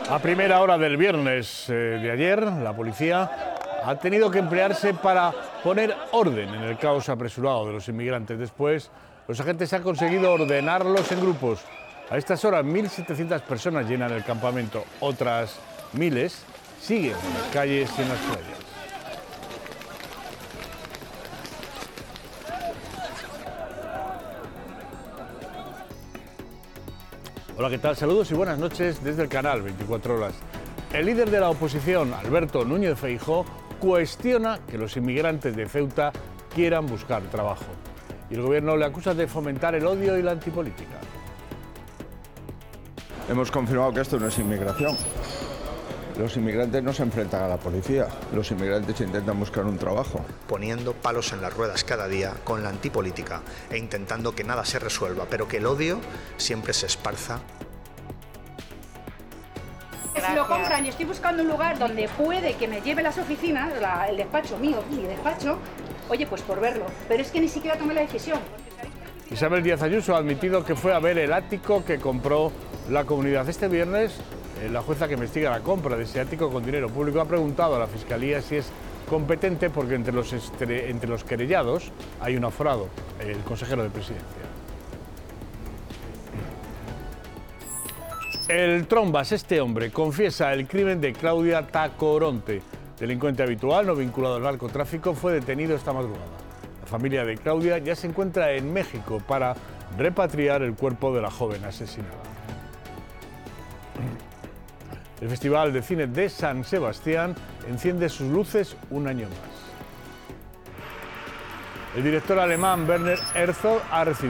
A primera hora del viernes de ayer, la policía ha tenido que emplearse para poner orden en el caos apresurado de los inmigrantes. Después, los agentes han conseguido ordenarlos en grupos. A estas horas, 1.700 personas llenan el campamento. Otras miles siguen en las calles y en las playas. Hola, ¿qué tal? Saludos y buenas noches desde el canal 24 Horas. El líder de la oposición, Alberto Núñez Feijóo, cuestiona que los inmigrantes de Ceuta quieran buscar trabajo. Y el gobierno le acusa de fomentar el odio y la antipolítica. Hemos confirmado que esto no es inmigración. Los inmigrantes no se enfrentan a la policía, los inmigrantes intentan buscar un trabajo. Poniendo palos en las ruedas cada día con la antipolítica e intentando que nada se resuelva, pero que el odio siempre se esparza. Si lo compran y estoy buscando un lugar donde puede que me lleve las oficinas, el despacho mío, mi despacho, oye, pues por verlo. Pero es que ni siquiera tomé la decisión. Isabel Díaz Ayuso ha admitido que fue a ver el ático que compró la comunidad. Este viernes, la jueza que investiga la compra de ese ático con dinero público ha preguntado a la Fiscalía si es competente porque entre los querellados hay un aforado, el consejero de Presidencia. El Trombas, este hombre, confiesa el crimen de Claudia Tacoronte. Delincuente habitual, no vinculado al narcotráfico, fue detenido esta madrugada. La familia de Claudia ya se encuentra en México para repatriar el cuerpo de la joven asesinada. El Festival de Cine de San Sebastián enciende sus luces un año más. El director alemán Werner Herzog ha recibido